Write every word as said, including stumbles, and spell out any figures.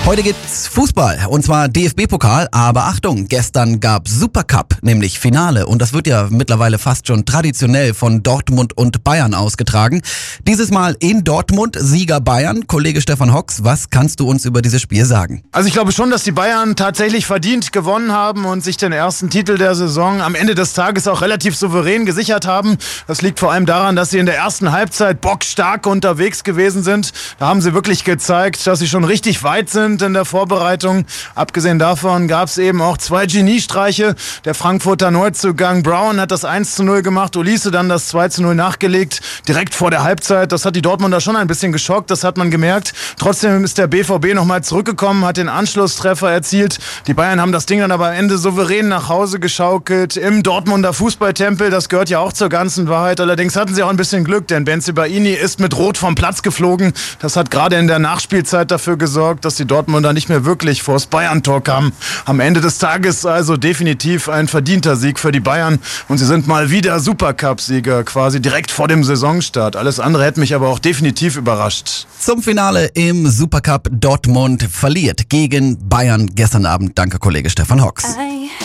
Heute gibt's Fußball, und zwar D F B-Pokal, aber Achtung, gestern gab's Supercup, nämlich Finale, und das wird ja mittlerweile fast schon traditionell von Dortmund und Bayern ausgetragen. Dieses Mal in Dortmund, Sieger Bayern. Kollege Stefan Hocks, was kannst du uns über dieses Spiel sagen? Also ich glaube schon, dass die Bayern tatsächlich verdient gewonnen haben und sich den ersten Titel der Saison am Ende des Tages auch relativ souverän gesichert haben. Das liegt vor allem daran, dass sie in der ersten Halbzeit bockstark unterwegs gewesen sind. Da haben sie wirklich gezeigt, dass sie schon richtig weit sind in der Vorbereitung. Abgesehen davon gab es eben auch zwei Geniestreiche. Der Frankfurter Neuzugang Brown hat das eins zu null gemacht, Olise dann das zwei zu null nachgelegt, direkt vor der Halbzeit. Das hat die Dortmunder schon ein bisschen geschockt, das hat man gemerkt. Trotzdem ist der B V B nochmal zurückgekommen, hat den Anschlusstreffer erzielt. Die Bayern haben das Ding dann aber am Ende souverän nach Hause geschaukelt im Dortmunder Fußballtempel. Das gehört ja auch zur ganzen Wahrheit. Allerdings hatten sie auch ein bisschen Glück, denn Bensebaini ist mit Rot vom Platz geflogen. Das hat gerade in der Nachspielzeit dafür gesorgt, dass die Dortmunder nicht mehr wirklich vors Bayern-Tor kamen. Am Ende des Tages also definitiv ein verdienter Sieg für die Bayern. Und sie sind mal wieder Supercup-Sieger, quasi direkt vor dem Saisonstart. Alles andere hätte mich aber auch definitiv überrascht. Zum Finale im Supercup: Dortmund verliert gegen Bayern gestern Abend. Danke, Kollege Stefan Hocks.